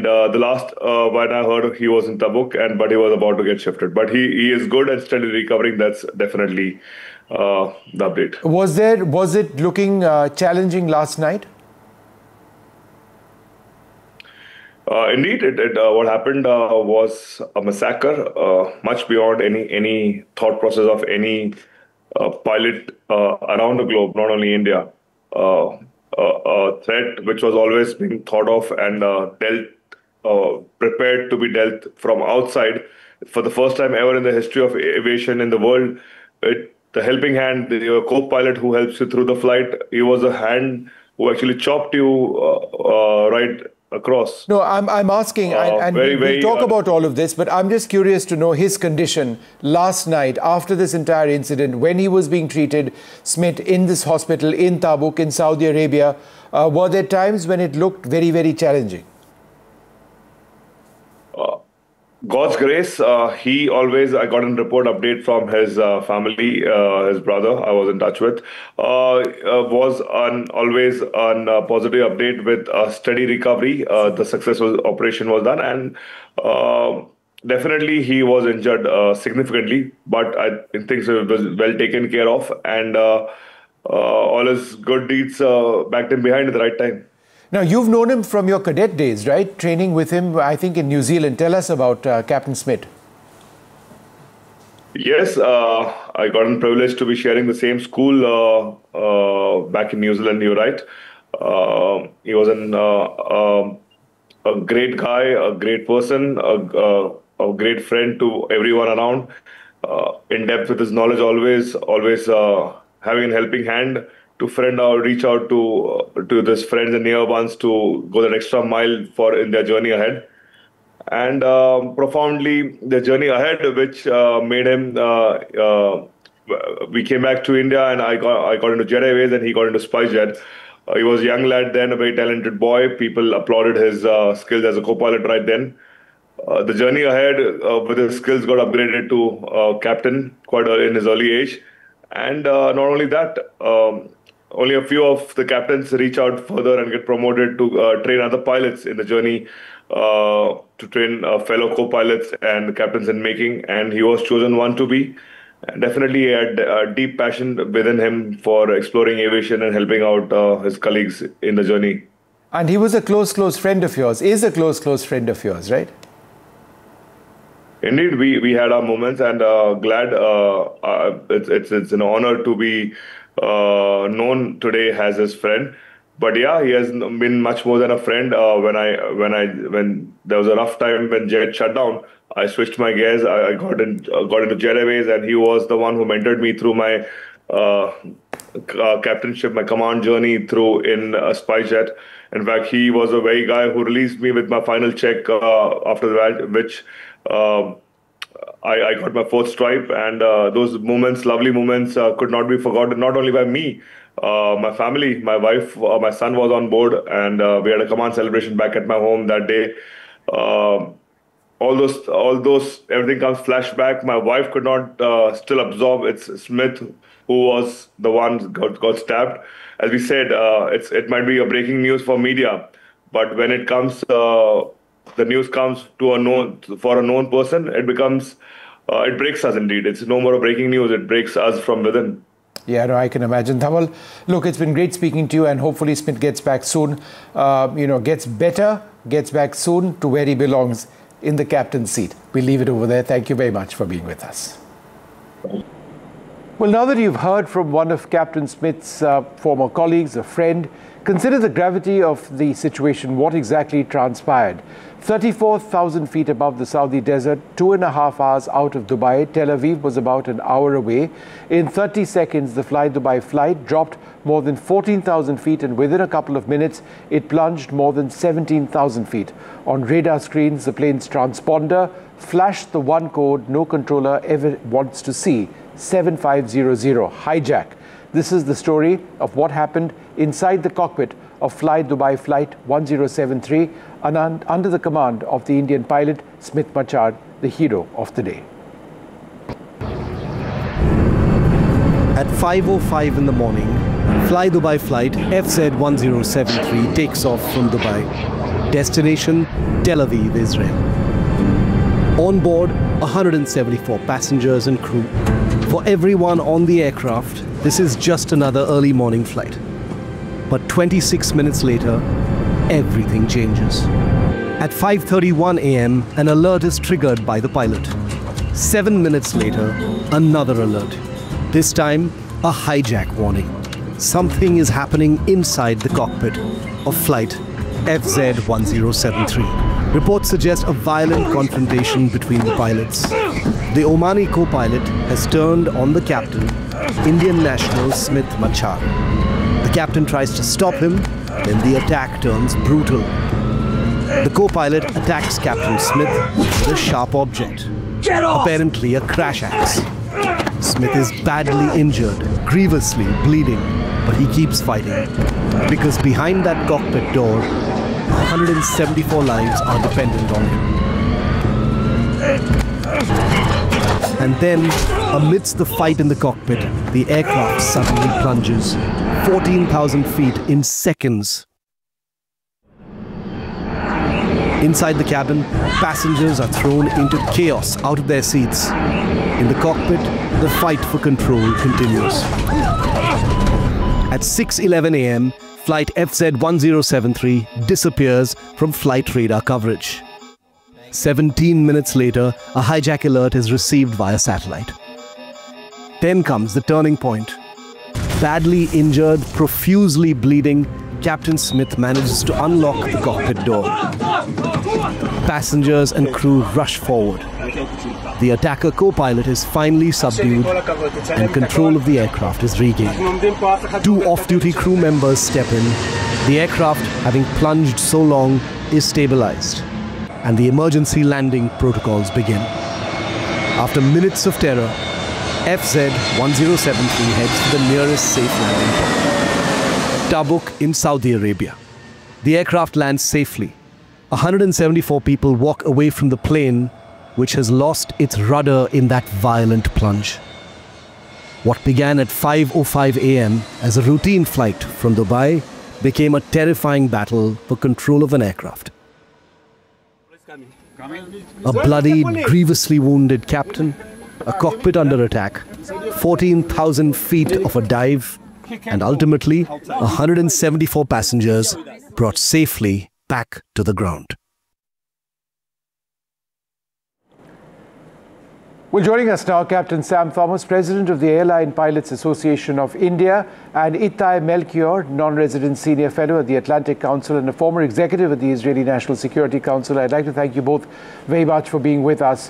And the last when I heard, he was in Tabuk, but he was about to get shifted. But he is good and steadily recovering. That's definitely the update. Was it looking challenging last night? Indeed, what happened was a massacre, much beyond any thought process of any pilot around the globe, not only India. A threat which was always being thought of and prepared to be dealt from outside. For the first time ever in the history of aviation in the world, the helping hand, the co-pilot who helps you through the flight, he was a hand who actually chopped you right across. No, I'm asking, and we'll talk about all of this, but I'm just curious to know his condition last night after this entire incident, when he was being treated, Smit, in this hospital in Tabuk in Saudi Arabia. Were there times when it looked very, very challenging? God's grace, I got a report update from his family, his brother I was in touch with, was always on a positive update with a steady recovery. The successful operation was done, and definitely he was injured significantly, but I think things were well taken care of, and all his good deeds backed him behind at the right time. Now, you've known him from your cadet days, right? Training with him, I think, in New Zealand. Tell us about Captain Smit. Yes, I got the privilege to be sharing the same school back in New Zealand, you're right. He was a great guy, a great person, a great friend to everyone around, in depth with his knowledge, always having a helping hand to reach out to his friends and near ones to go that extra mile in their journey ahead. And profoundly, the journey ahead, which made him, we came back to India, and I got into Jet Airways and he got into SpiceJet. He was a young lad then, a very talented boy. People applauded his skills as a co-pilot right then. The journey ahead with his skills got upgraded to captain quite early in his early age. And not only that, only a few of the captains reach out further and get promoted to train other pilots in the journey, to train fellow co-pilots and captains in making. And he was chosen one to be. And definitely he had a deep passion within him for exploring aviation and helping out his colleagues in the journey. And he was a close friend of yours, is a close friend of yours, right? Indeed, we had our moments, and glad it's an honor to be known today as his friend. But yeah, he has been much more than a friend. When there was a rough time when Jet shut down, I switched my gears. I got into Jet Airways, and he was the one who mentored me through my captainship, my command journey through in SpiceJet. In fact, he was the very guy who released me with my final check after that, which I got my fourth stripe, and those moments, lovely moments, could not be forgotten, not only by me, my family, my wife, my son was on board, and we had a command celebration back at my home that day. All those, everything comes flashback. My wife could not still absorb. It's Smit who was the one got stabbed. As we said, it might be a breaking news for media, but when it comes, the news comes for a known person, it becomes, it breaks us indeed. It's no more a breaking news. It breaks us from within. Yeah, no, I can imagine. Dhaval, look, it's been great speaking to you, and hopefully Smit gets back soon. Gets better, gets back soon to where he belongs, in the captain's seat. We'll leave it over there. Thank you very much for being with us. Well, now that you've heard from one of Captain Smit's former colleagues, a friend, consider the gravity of the situation. What exactly transpired? 34,000 feet above the Saudi desert, 2.5 hours out of Dubai. Tel Aviv was about an hour away. In 30 seconds, the Fly Dubai flight dropped more than 14,000 feet, and within a couple of minutes, it plunged more than 17,000 feet. On radar screens, the plane's transponder flashed the one code no controller ever wants to see: 7500, hijack. This is the story of what happened inside the cockpit of Fly Dubai Flight 1073 under the command of the Indian pilot Smit Machar, the hero of the day. At 5:05 in the morning, Fly Dubai Flight FZ 1073 takes off from Dubai. Destination, Tel Aviv, Israel. On board, 174 passengers and crew. For everyone on the aircraft, this is just another early morning flight. But 26 minutes later, everything changes. At 5:31 a.m., an alert is triggered by the pilot. 7 minutes later, another alert. This time, a hijack warning. Something is happening inside the cockpit of flight FZ1073. Reports suggest a violent confrontation between the pilots. The Omani co-pilot has turned on the captain, Indian national Smit Machar. The captain tries to stop him, then the attack turns brutal. The co-pilot attacks Captain Smith with a sharp object, apparently a crash axe. Smith is badly injured, grievously bleeding, but he keeps fighting. Because behind that cockpit door, 174 lives are dependent on him. And then, amidst the fight in the cockpit, the aircraft suddenly plunges 14,000 feet in seconds. Inside the cabin, passengers are thrown into chaos out of their seats. In the cockpit, the fight for control continues. At 6:11 a.m., flight FZ1073 disappears from flight radar coverage. 17 minutes later, a hijack alert is received via satellite. Then comes the turning point. Badly injured, profusely bleeding, Captain Smith manages to unlock the cockpit door. Passengers and crew rush forward. The attacker co-pilot is finally subdued and control of the aircraft is regained. 2 off-duty crew members step in. The aircraft, having plunged so long, is stabilized, and the emergency landing protocols begin. After minutes of terror, FZ1073 heads to the nearest safe landing point, Tabuk in Saudi Arabia. The aircraft lands safely. 174 people walk away from the plane, which has lost its rudder in that violent plunge. What began at 5:05 a.m. as a routine flight from Dubai became a terrifying battle for control of an aircraft. A bloodied, grievously wounded captain, a cockpit under attack, 14,000 feet of a dive, and ultimately 174 passengers brought safely back to the ground. Well, joining us now, Captain Sam Thomas, President of the Airline Pilots Association of India, and Itay Melchior, non-resident senior fellow at the Atlantic Council and a former executive at the Israeli National Security Council. I'd like to thank you both very much for being with us.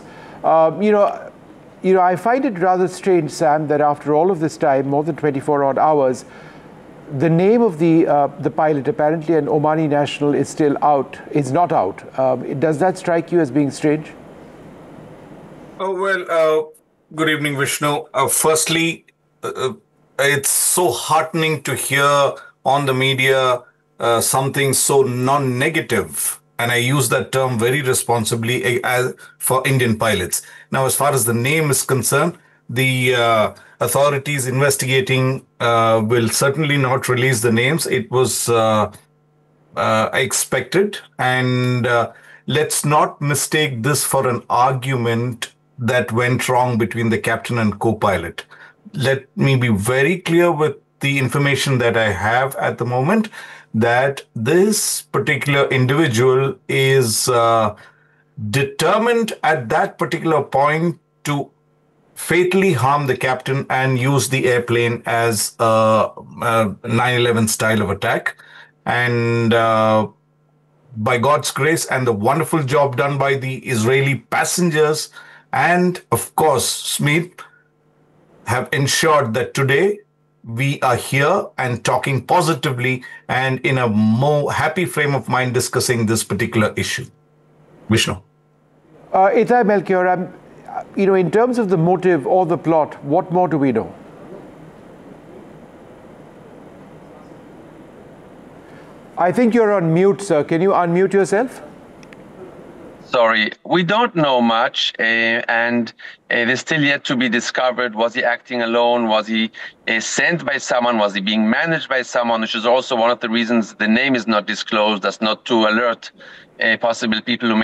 I find it rather strange, Sam, that after all of this time, more than 24-odd hours, the name of the pilot, apparently an Omani national, is still out. It's not out. Does that strike you as being strange? Oh, well, good evening, Vishnu. Firstly, it's so heartening to hear on the media something so non-negative. And I use that term very responsibly for Indian pilots. Now, as far as the name is concerned, the authorities investigating will certainly not release the names. It was expected. And let's not mistake this for an argument that went wrong between the captain and co-pilot. Let me be very clear with the information that I have at the moment, that this particular individual is determined at that particular point to fatally harm the captain and use the airplane as a 9/11 style of attack. And by God's grace and the wonderful job done by the Israeli passengers and, of course, Smith, have ensured that today we are here and talking positively and in a more happy frame of mind discussing this particular issue. Vishnu. Itay Melchior, in terms of the motive or the plot, what more do we know? I think you're on mute, sir. Can you unmute yourself? Sorry, we don't know much, and it is still yet to be discovered. Was he acting alone? Was he sent by someone? Was he being managed by someone? Which is also one of the reasons the name is not disclosed, as not to alert possible people who